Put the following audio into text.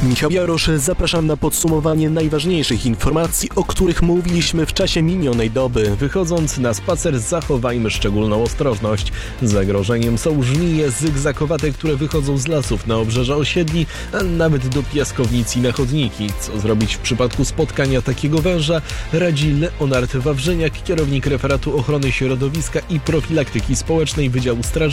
Michał Jarosz, zapraszam na podsumowanie najważniejszych informacji, o których mówiliśmy w czasie minionej doby. Wychodząc na spacer, zachowajmy szczególną ostrożność. Zagrożeniem są żmije zygzakowate, które wychodzą z lasów na obrzeża osiedli, a nawet do piaskownic i na chodniki. Co zrobić w przypadku spotkania takiego węża, radzi Leonard Wawrzyniak, kierownik referatu ochrony środowiska i profilaktyki społecznej Wydziału Straży